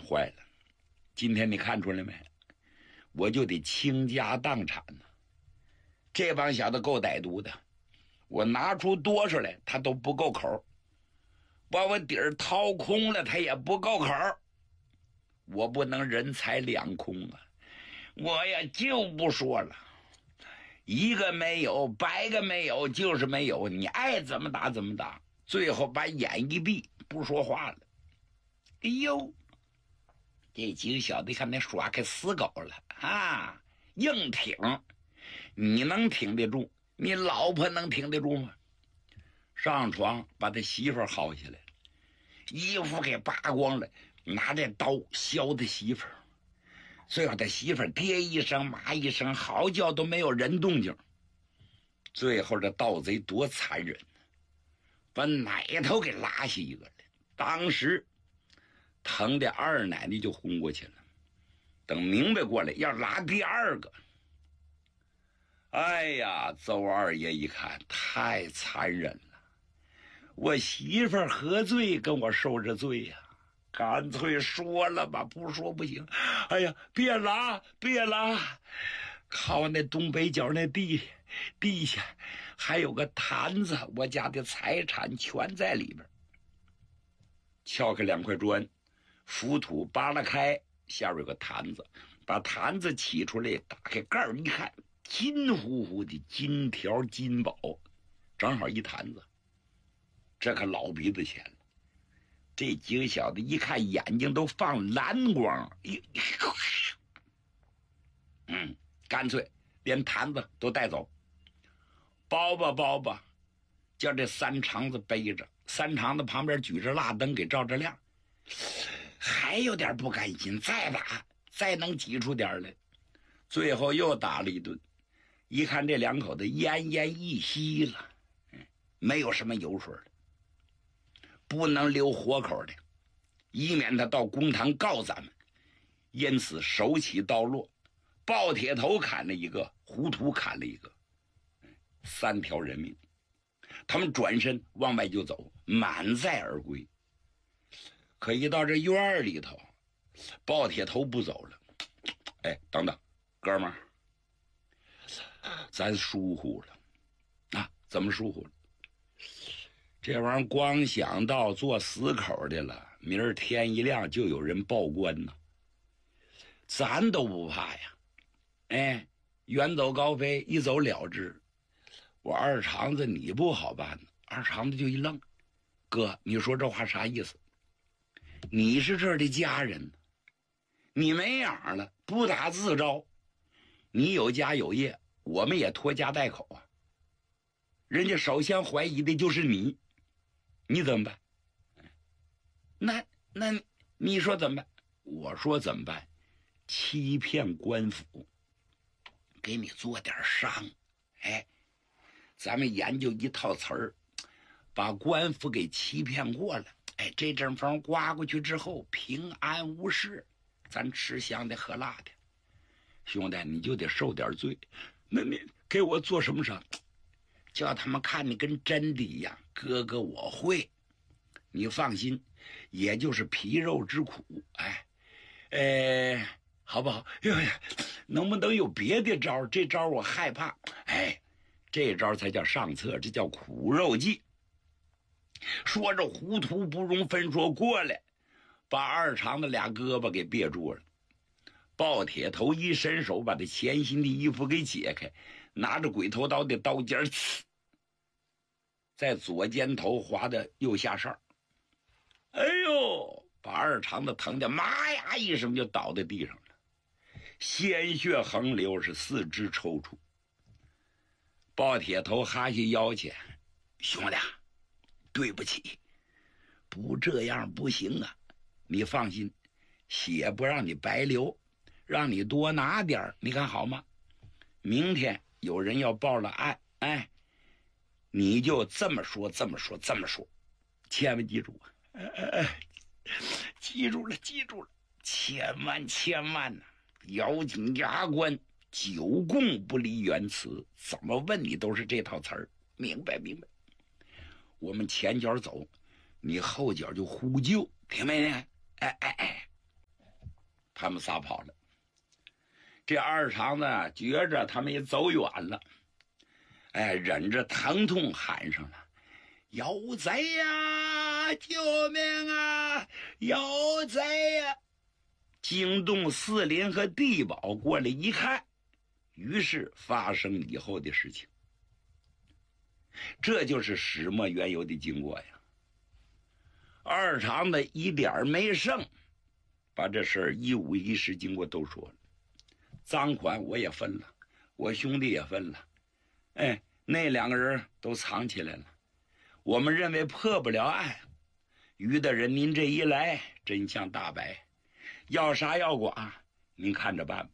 坏了，今天你看出来没？我就得倾家荡产呢。这帮小子够歹毒的，我拿出多少来他都不够口，把我底儿掏空了他也不够口，我不能人财两空啊！我呀就不说了，一个没有，百个没有，就是没有，你爱怎么打怎么打，最后把眼一闭，不说话了。哎呦，这几个小子看那耍开死狗了啊！硬挺，你能挺得住？你老婆能挺得住吗？上床把他媳妇儿薅下来，衣服给扒光了，拿这刀削他媳妇儿。最后他媳妇儿爹一声妈一声，嚎叫都没有人动静。最后这盗贼多残忍，把奶头给拉下一个来，当时疼的二奶奶就昏过去了。等明白过来要拉第二个，哎呀，邹二爷一看太残忍了，我媳妇儿何罪跟我受这罪呀？干脆说了吧，不说不行。哎呀，别拉别拉，靠那东北角那地下还有个坛子，我家的财产全在里边。撬开2块砖，浮土扒拉开，下边有个坛子，把坛子起出来，打开盖儿一看，金乎乎的金条金宝，正好一坛子。这可老鼻子钱了。这几个小子一看眼睛都放蓝光，干脆连坛子都带走，包吧，叫这三肠子背着，三肠子旁边举着蜡灯给照着亮，还有点不甘心，再打，再能挤出点来，最后又打了一顿。一看这两口子奄奄一息了，没有什么油水了，不能留活口的，以免他到公堂告咱们。因此手起刀落，抱铁头砍了一个，胡涂砍了一个，3条人命。他们转身往外就走，满载而归。可一到这院里头，抱铁头不走了。哎，等等，哥们儿，咱疏忽了啊！怎么疏忽了？这玩意儿光想到做死口的了，明儿天一亮就有人报官呢。咱都不怕呀，哎，远走高飞，一走了之。我二肠子你不好办呢。二肠子就一愣，哥，你说这话啥意思？你是这儿的家人，你没养了，不打自招，你有家有业，我们也拖家带口啊。人家首先怀疑的就是你，你怎么办？那你说怎么办？我说怎么办？欺骗官府，给你做点伤。哎，咱们研究一套词儿，把官府给欺骗过了。哎，这阵风刮过去之后，平安无事，咱吃香的喝辣的。兄弟，你就得受点罪。那你给我做什么伤？叫他们看你跟真的一样。哥哥我会，你放心，也就是皮肉之苦。好不好？能不能有别的招？这招我害怕。哎，这招才叫上策，这叫苦肉计。说着糊涂不容分说过来，把二肠的俩胳膊给别住了。抱铁头一伸手，把他前心的衣服给解开，拿着鬼头刀的刀尖在左肩头划的右下哨。哎呦，把二肠子疼的妈呀一声就倒在地上了，鲜血横流，是四肢抽搐。抱铁头哈下腰去，兄弟，对不起，不这样不行啊！你放心，血不让你白流，让你多拿点，你看好吗？明天有人要报了案，哎，你就这么说，千万记住啊！记住了，千万呢！咬紧牙关，久供不离原词，怎么问你都是这套词儿，明白？我们前脚走，你后脚就呼救，听没听？哎， 他们仨跑了。这二厂子觉着他们也走远了，哎，忍着疼痛喊上了：“有贼呀！救命啊！有贼呀！”惊动四邻和地保过来一看，于是发生以后的事情。这就是始末缘由的经过呀。二厂子一点没剩，把这事儿一五一十经过都说了。赃款我也分了，我兄弟也分了，哎，那2个人都藏起来了。我们认为破不了案，于大人您这一来，真相大白，要杀要剐，您看着办吧。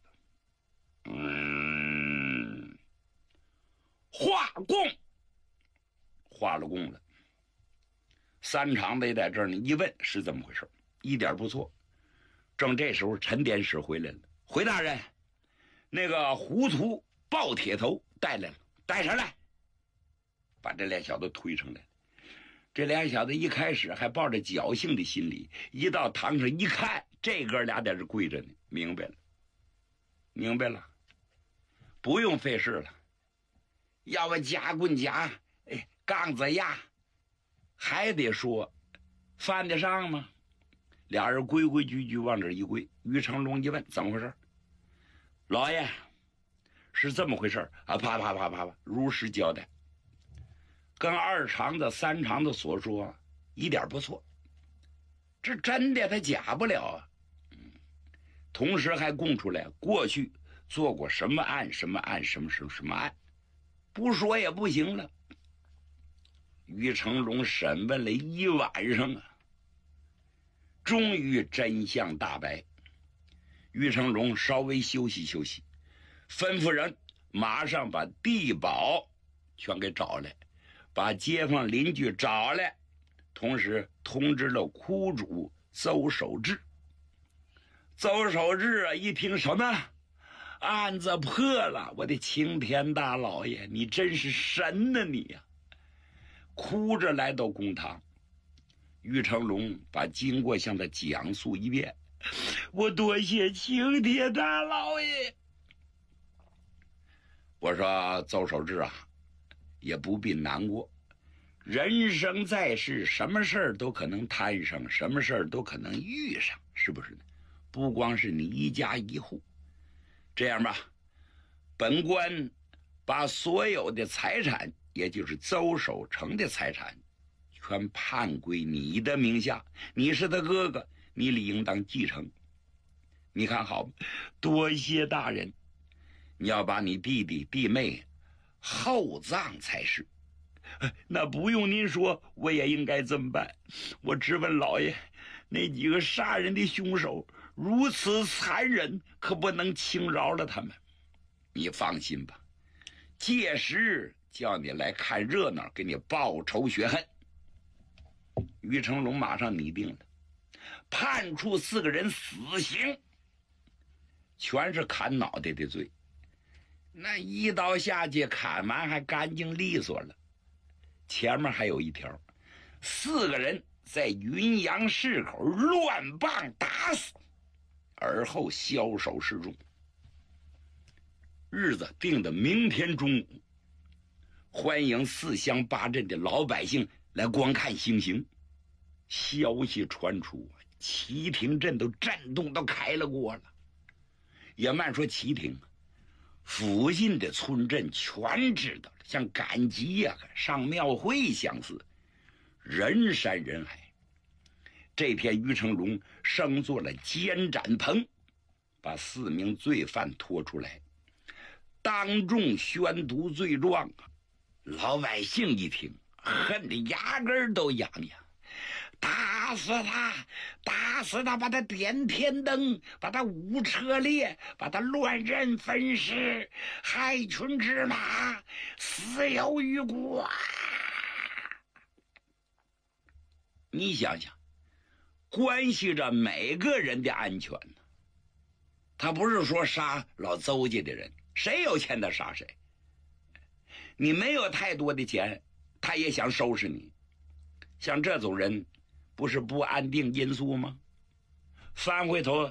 画供，画了供了。三厂子也在这儿呢，一问是怎么回事，一点不错。正这时候，陈典史回来了，回大人，那个糊涂抱铁头带来了，带上来，把这俩小子推上来。这俩小子一开始还抱着侥幸的心理，一到堂上一看，这哥俩在这跪着呢，明白了，明白了，不用费事了。要不夹棍夹，哎，杠子压，还得说犯得上吗？俩人规规矩矩往这一跪。于成龙一问怎么回事，老爷是这么回事啊，啪啪啪啪啪，如实交代，跟二厂子三厂子所说一点不错，这真的他假不了啊。同时还供出来过去做过什么案什么案什么案，不说也不行了。于成龙审问了一晚上啊，终于真相大白。于成龙稍微休息休息，吩咐人马上把地保全给找来，把街坊邻居找来，同时通知了窟主邹守志。邹守志啊，一听什么案子破了，我的青天大老爷，你真是神呐你呀！哭着来到公堂，于成龙把经过向他讲述一遍。我多谢青天大老爷。我说邹守志啊，也不必难过，人生在世，什么事儿都可能摊上，什么事儿都可能遇上，是不是呢？不光是你一家一户。这样吧，本官把所有的财产，也就是邹守成的财产，全判归你的名下，你是他哥哥，你理应当继承。你看好吗？多谢大人，你要把你弟弟弟妹厚葬才是。那不用您说，我也应该这么办。我只问老爷，那几个杀人的凶手如此残忍，可不能轻饶了他们。你放心吧，届时叫你来看热闹，给你报仇雪恨。于成龙马上拟定了，判处4个人死刑，全是砍脑袋的罪。那一刀下去，砍完还干净利索了。前面还有一条，4个人在云阳市口乱棒打死，而后枭首示众。日子定的明天中午，欢迎4乡8镇的老百姓来观看行刑。消息传出，旗亭镇都震动都开了锅了。也慢说旗亭，附近的村镇全知道了，像赶集呀、上庙会相似，人山人海。这天于成龙升做了监斩棚，把4名罪犯拖出来，当众宣读罪状。老百姓一听，恨得牙根都痒痒。打死他，打死他，把他点天灯，把他舞车裂，把他乱刃分尸，害群之马，死有余辜啊！你想想，关系着每个人的安全呢。他不是说杀老邹家的人，谁有钱他杀谁。你没有太多的钱，他也想收拾你。像这种人，不是不安定因素吗？翻回头